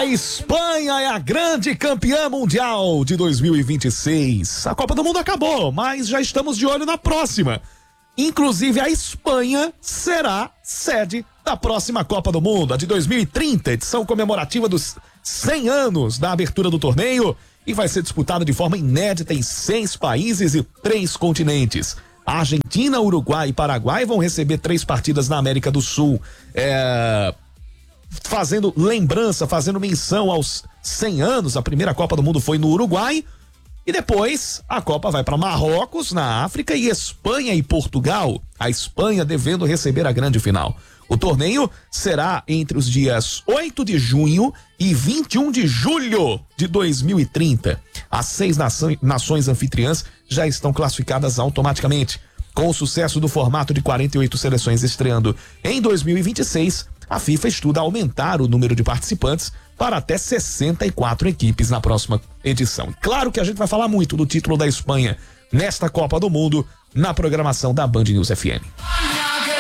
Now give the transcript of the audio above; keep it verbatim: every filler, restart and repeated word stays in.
Espanha é a grande campeã mundial de dois mil e vinte e seis. A Copa do Mundo acabou, mas já estamos de olho na próxima. Inclusive, a Espanha será sede da próxima Copa do Mundo, a de dois mil e trinta, edição comemorativa dos cem anos da abertura do torneio, e vai ser disputada de forma inédita em seis países e três continentes. A Argentina, Uruguai e Paraguai vão receber três partidas na América do Sul. É... Fazendo lembrança, fazendo menção aos cem anos, a primeira Copa do Mundo foi no Uruguai, e depois a Copa vai para Marrocos, na África, e Espanha e Portugal, a Espanha devendo receber a grande final. O torneio será entre os dias oito de junho e vinte e um de julho de dois mil e trinta. As seis nações, nações anfitriãs já estão classificadas automaticamente. Com o sucesso do formato de quarenta e oito seleções estreando em dois mil e vinte e seis, a FIFA estuda aumentar o número de participantes para até sessenta e quatro equipes na próxima edição. Claro que a gente vai falar muito do título da Espanha nesta Copa do Mundo na programação da Band News F M.